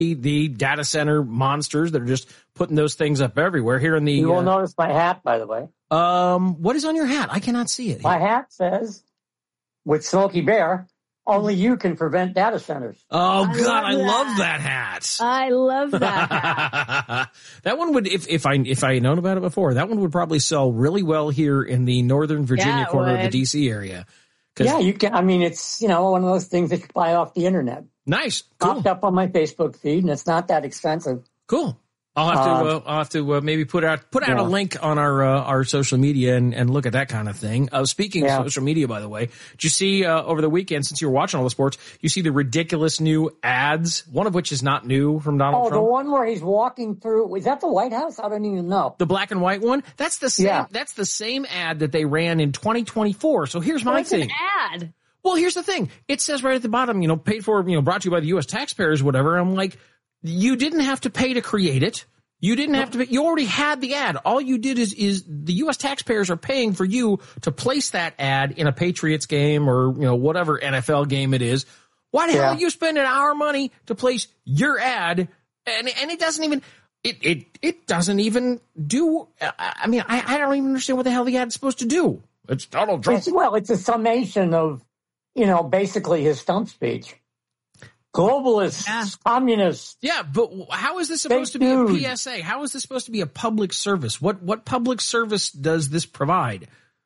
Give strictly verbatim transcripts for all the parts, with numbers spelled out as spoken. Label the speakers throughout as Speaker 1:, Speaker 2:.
Speaker 1: the, the data center monsters that are just putting those things up everywhere here in the.
Speaker 2: You will
Speaker 1: uh,
Speaker 2: notice my hat, by the way.
Speaker 1: Um, what is on your hat? I cannot see it.
Speaker 2: My hat says, with Smokey Bear, only you can prevent data centers.
Speaker 1: Oh,
Speaker 3: I
Speaker 1: God,
Speaker 3: love
Speaker 1: I
Speaker 3: that.
Speaker 1: love that hat.
Speaker 3: I love that hat.
Speaker 1: That one would, if, if I if I had known about it before, that one would probably sell really well here in the Northern Virginia
Speaker 3: Yeah, it
Speaker 1: corner of the
Speaker 3: would.
Speaker 1: D C area.
Speaker 2: Yeah, you can. I mean, it's, you know, one of those things that you buy off the internet.
Speaker 1: Nice. Cool.
Speaker 2: Popped up on my Facebook feed, and it's not that expensive.
Speaker 1: Cool. I'll have to.
Speaker 2: Um,
Speaker 1: Uh, I'll have to uh, maybe put out put out
Speaker 2: yeah.
Speaker 1: a link on our uh, our social media and, and look at that kind of thing. Uh, speaking
Speaker 2: Yeah.
Speaker 1: of social media, by the way, did you see uh, over the weekend, since you were watching all the sports, you see the ridiculous new ads? One of which is not new from Donald
Speaker 2: Oh,
Speaker 1: Trump.
Speaker 2: the one where he's walking through, is that the White House? I don't even know.
Speaker 1: The black and white one. That's the same.
Speaker 2: Yeah.
Speaker 1: That's the same ad that they ran in twenty twenty-four. So here's my
Speaker 3: What's
Speaker 1: thing.
Speaker 3: an ad?
Speaker 1: Well, here's the thing. It says right at the bottom, you know, paid for, you know, brought to you by the U S taxpayers, whatever. I'm like, you didn't have to pay to create it. You didn't have to pay. You already had the ad. All you did is, is the U S taxpayers are paying for you to place that ad in a Patriots game or, you know, whatever N F L game it is. Why the
Speaker 2: Yeah.
Speaker 1: hell are you spending our money to place your ad? And, and it doesn't even, it, it, it doesn't even do, I I mean, I, I don't even understand what the hell the ad is supposed to do. It's Donald Trump.
Speaker 2: It's, well, it's a summation of, you know, basically his stump speech. Globalists,
Speaker 3: Yeah.
Speaker 2: communists.
Speaker 1: Yeah, but how is this supposed
Speaker 2: Fake
Speaker 1: to be a
Speaker 2: news.
Speaker 1: P S A? How is this supposed to be a public service? What what public service does this provide?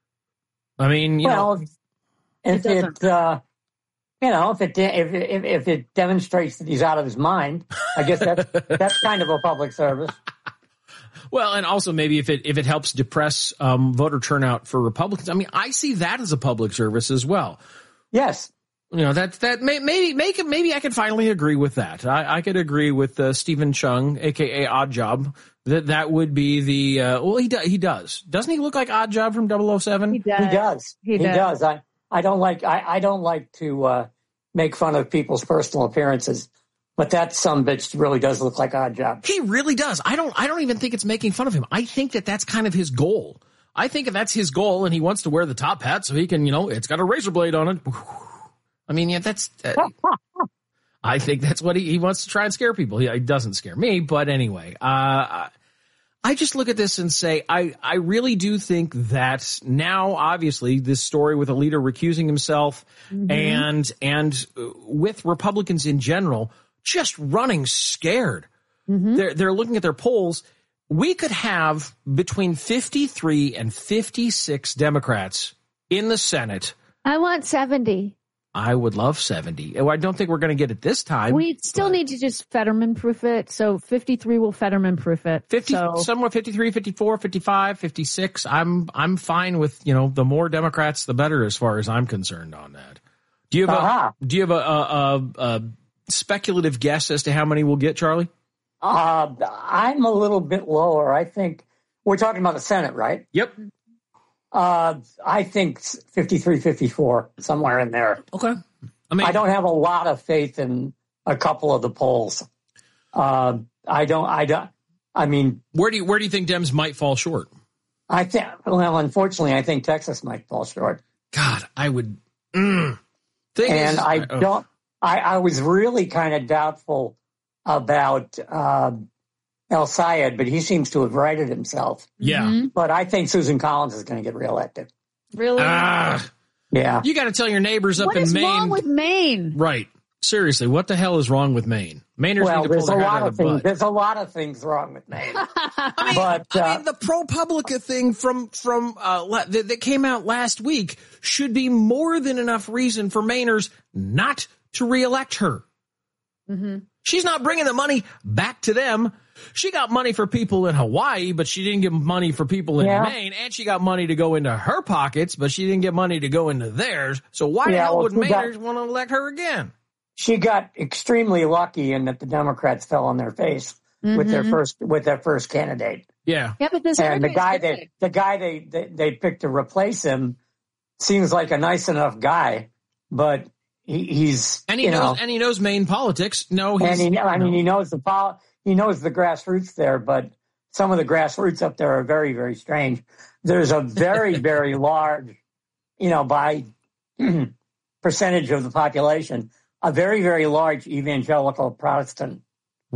Speaker 1: I mean, you
Speaker 2: Well,
Speaker 1: know,
Speaker 2: if
Speaker 3: It
Speaker 2: it,
Speaker 3: doesn't.
Speaker 2: uh, you know, if it de- if, if if it demonstrates that he's out of his mind, I guess that's that's kind of a public service.
Speaker 1: well, and also maybe if it if it helps depress um, voter turnout for Republicans. I mean, I see that as a public service as well.
Speaker 2: Yes.
Speaker 1: You know, that that may, maybe make it, maybe I could finally agree with that. I, I could agree with uh, Stephen Chung, aka Odd Job, that that would be the uh, well, he do, he does, doesn't he look like Odd Job from double oh seven?
Speaker 3: He does.
Speaker 2: He does.
Speaker 3: He does.
Speaker 2: I, I don't like I, I don't like to uh, make fun of people's personal appearances, but that sumbitch really does look like Odd Job.
Speaker 1: He really does. I don't. I don't even think it's making fun of him. I think that that's kind of his goal. I think that's his goal, and he wants to wear the top hat so he can, you know, it's got a razor blade on it. I mean, yeah, that's. Uh, I think that's what he, he wants to try and scare people. He, he doesn't scare me, but anyway, uh, I just look at this and say, I, I really do think that now, obviously, this story with a leader recusing himself
Speaker 3: Mm-hmm.
Speaker 1: and and with Republicans in general just running scared.
Speaker 3: Mm-hmm.
Speaker 1: They're they're looking at their polls. We could have between fifty-three and fifty-six Democrats in the Senate.
Speaker 3: I want seventy.
Speaker 1: I would love seventy. I don't think we're going to get it this time.
Speaker 3: We still
Speaker 1: but
Speaker 3: need to just Fetterman proof it. So fifty-three will Fetterman proof it.
Speaker 1: fifty,
Speaker 3: So
Speaker 1: somewhere fifty-three, fifty-four, fifty-five, fifty-six. I'm I'm fine with, you know, the more Democrats, the better as far as I'm concerned on that. Do you have
Speaker 2: Uh-huh.
Speaker 1: a do you have a, a, a, a speculative guess as to how many we'll get, Charlie?
Speaker 2: Uh, I'm a little bit lower. I think we're talking about the Senate, right?
Speaker 1: Yep.
Speaker 2: Uh, I think fifty-three, fifty-four, somewhere in there.
Speaker 1: Okay. I mean,
Speaker 2: I don't have a lot of faith in a couple of the polls. Uh, I don't. I don't. I mean,
Speaker 1: where do you where do you think Dems might fall short?
Speaker 2: I think. Well, unfortunately, I think Texas might fall short.
Speaker 1: God, I would. Mm. Thing
Speaker 2: and
Speaker 1: is,
Speaker 2: I
Speaker 1: oh.
Speaker 2: don't. I, I was really kind of doubtful about uh, El Sayed, but he seems to have righted himself.
Speaker 1: Yeah.
Speaker 3: Mhm.
Speaker 2: But I think Susan Collins is going to get reelected.
Speaker 3: Really?
Speaker 1: Ah,
Speaker 2: Yeah.
Speaker 1: you got to tell your neighbors up
Speaker 3: What
Speaker 1: in
Speaker 3: is
Speaker 1: Maine.
Speaker 3: wrong with Maine?
Speaker 1: Right. Seriously, what the hell is wrong with Maine? Mainers
Speaker 2: Well,
Speaker 1: need to pull
Speaker 2: there's a
Speaker 1: their head
Speaker 2: lot
Speaker 1: out
Speaker 2: of
Speaker 1: of the
Speaker 2: things.
Speaker 1: butt.
Speaker 2: There's a lot of things wrong with Maine.
Speaker 1: I mean,
Speaker 2: But,
Speaker 1: I
Speaker 2: uh,
Speaker 1: mean, the ProPublica thing from from uh, la- that, that came out last week should be more than enough reason for Mainers not to reelect her.
Speaker 3: Mm-hmm.
Speaker 1: She's not bringing the money back to them. She got money for people in Hawaii, but she didn't give money for people in
Speaker 2: Yeah.
Speaker 1: Maine, and she got money to go into her pockets, but she didn't get money to go into theirs. So why the
Speaker 2: Yeah,
Speaker 1: hell
Speaker 2: well,
Speaker 1: would
Speaker 2: she got-
Speaker 1: Mainers want to elect her again?
Speaker 2: She got extremely lucky in that the Democrats fell on their face with their
Speaker 3: Mhm.
Speaker 2: first with their first candidate.
Speaker 1: Yeah.
Speaker 3: Yeah, but this
Speaker 2: And the
Speaker 3: other
Speaker 2: guy
Speaker 3: guy's
Speaker 2: they the guy they, they they picked to replace him seems like a nice enough guy, but he, he's
Speaker 1: And he
Speaker 2: you
Speaker 1: knows
Speaker 2: know,
Speaker 1: and he knows Maine politics. No, he's
Speaker 2: and he, I mean
Speaker 1: no.
Speaker 2: he knows the pol- he knows the grassroots there, but some of the grassroots up there are very very strange. There's a very very large, you know, by percentage of the population, a very very large evangelical Protestant